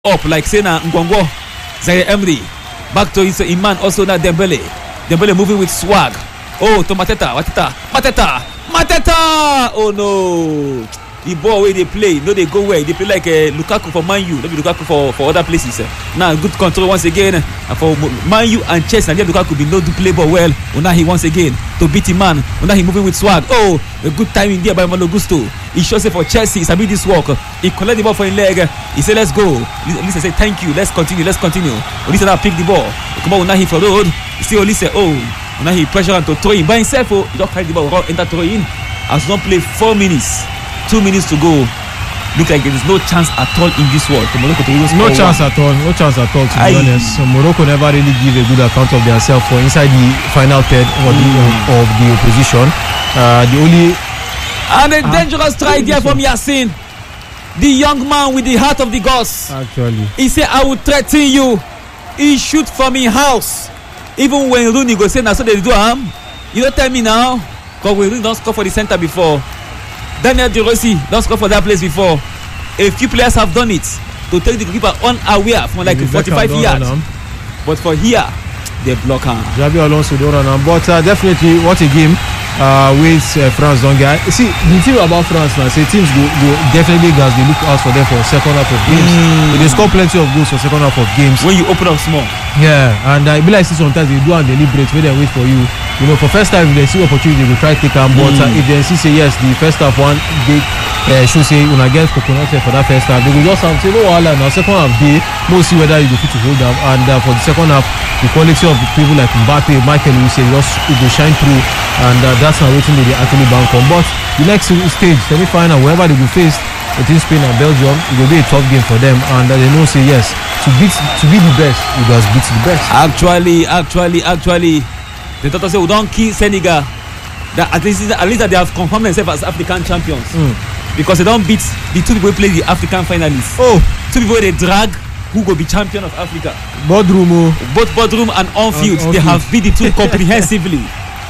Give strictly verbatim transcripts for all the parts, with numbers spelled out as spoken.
up like say na Ngwangwo, Zaire Emery. Back to his Iman, also now Dembele. Dembele moving with swag. Oh, to Mateta, Mateta, Mateta, Mateta! Oh no! The ball where they play, no they go where they play like uh, Lukaku for Man U, not Lukaku for, for other places. Uh. Now good control once again uh, for Man U and Chelsea. And Lukaku be no do play ball well. Oh, now he once again to beat him man. Oh, now he moving with swag. Oh, a good timing there by Malo Gusto. He shows it for Chelsea. He's about this work. He collect the ball for his leg. He said, "Let's go." Lisa said, "Thank you. Let's continue. Let's continue." Lisa now pick the ball. Come on, now he for road. You see, Olise. Oh, now he pressure him to throw in by himself. Oh, he don't carry the ball. Enter throw in. As don't play four minutes. Two minutes to go. Look like there is no chance at all in this world for Morocco to lose. No chance one. at all. No chance at all. To be Aye. honest, so Morocco never really give a good account of themselves for inside the final third of the, mm. of the opposition. Uh, the only and a uh, dangerous try there from Yassine, the young man with the heart of the gods. Actually, he said, "I will threaten you." He shoot from his house. Even when Rooney go say, "Now so they do am." You don't tell me now, because we Rooney don't score for the center before. Daniel De Rossi don't score for that place before. A few players have done it to take the keeper unaware from like forty-five yards. But for here, they block him. Xabi Alonso don't run him. But uh, definitely, what a game uh, with uh, France don't get. See, the thing about France now, say teams go, go definitely guys they look out for them for second half of games. Mm. They score plenty of goals for second half of games. When you open up small. Yeah, and uh, it be like see sometimes they do and deliberate when they wait for you. You know, for first time if they see opportunity, they will try to take them. But mm. uh, if they see say yes, the first half one they uh, should say when I get coconut for that first half, they will just have say no wahala. Now second half they no see whether you go fit to hold them. And uh, for the second half, the quality of the people like Mbappe, Michael, we say just it will shine through, and uh, that's not waiting they actually bank on. But the next stage, semi-final, wherever they will face between Spain and Belgium, it will be a tough game for them, and uh, they know say yes to beat to be the best, you guys beat the best. Actually, actually, actually. The doctor say we don't kill Senegal. That at least at least that they have confirmed themselves as African champions. Mm. Because they don't beat the two people who play the African finalists. Oh, two people they drag who will be champion of Africa. Bodrum, both Bodrum and on-field, on, they have beat the two comprehensively.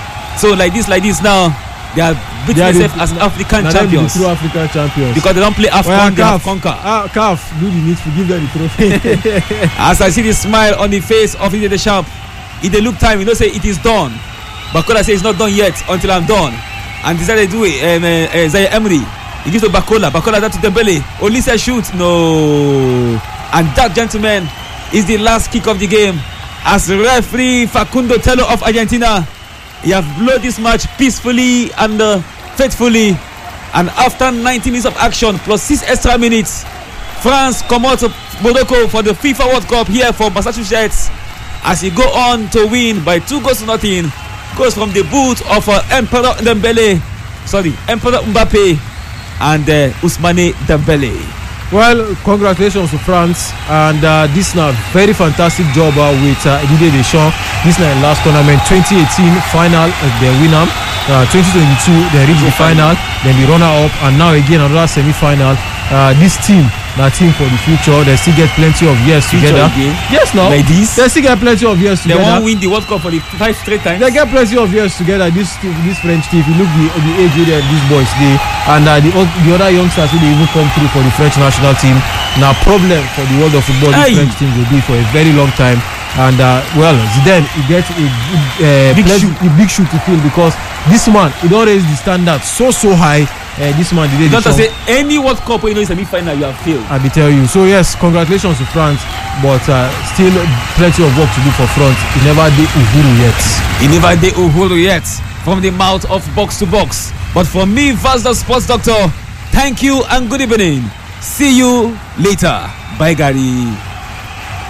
So like this, like this now, they have beat they themselves the, as African champions. True African champions. Because they don't play AFCON, well, they have conquer. Ah, C A F, do the need to give them the trophy. As I see the smile on the face of Didier Deschamps. If they look time, you know, say it is done. Bakola says it's not done yet until I'm done. And decided to do it. Um, uh, uh, Zaire Emery. He gives to Bakola. Bakola that to Dembele. Olise shoot. No. And that, gentleman, is the last kick of the game. As referee Facundo Tello of Argentina, he have blown this match peacefully and uh, faithfully. And after ninety minutes of action plus six extra minutes, France come out of Morocco for the FIFA World Cup here for Massachusetts. As he go on to win by two goals to nothing, goes from the boot of uh, Emperor Dembele, sorry, Emperor Mbappe and uh, Ousmane Dembele. Well, congratulations to France, and uh, this now very fantastic job uh, with uh, Didier Deschamps. This now last tournament, twenty eighteen final, uh, the winner. Uh, twenty twenty-two, they reached the final, then the runner-up, and now again another semi-final. Uh, this team, that team for the future, they still get plenty of years future together. Again. Yes, no. Like this. They still get plenty of years together. They won't win the World Cup for the five straight times. They get plenty of years together. This this French team, if you look the the age where these boys they, and uh, the the other youngsters who they even come through for the French national team. Now, problem for the world of football, this French team will be for a very long time. And uh, well, Zidane, he gets a, uh, big, shoe. a big shoe to fill because this man, he don't raise the standard so so high. Uh, this man did not to say any World Cup when you know it's a semi-final you have failed. I will tell you. So yes, congratulations to France, but uh, still plenty of work to do for France. He never did Uhuru yet. He never did Uhuru yet from the mouth of box to box. But for me, Vaz the Sports Doctor, thank you and good evening. See you later. Bye, Gary.